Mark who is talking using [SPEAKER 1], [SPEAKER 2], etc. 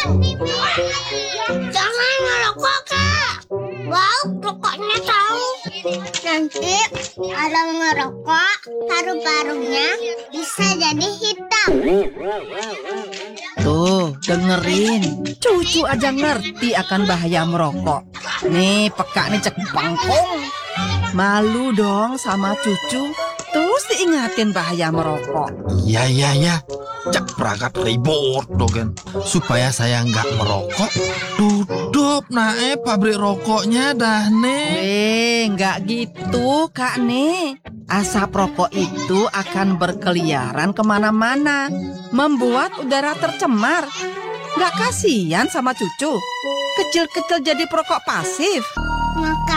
[SPEAKER 1] Jangan ngerokok, Kak. Wow, rokoknya tahu. Nanti kalau ngerokok, paru-parunya bisa jadi hitam.
[SPEAKER 2] Tuh, dengerin. Cucu aja ngerti akan bahaya merokok. Nih, peka nih cek pangkong. Malu dong sama cucu. Terus diingatin bahaya merokok.
[SPEAKER 3] Iya. Cak perangkat ribut dogen. Supaya saya nggak merokok, tutup pabrik rokoknya dah nih.
[SPEAKER 2] Nggak gitu, Kak nih. Asap rokok itu akan berkeliaran kemana-mana, membuat udara tercemar. Nggak kasihan sama cucu? Kecil-kecil jadi perokok pasif.
[SPEAKER 1] Maka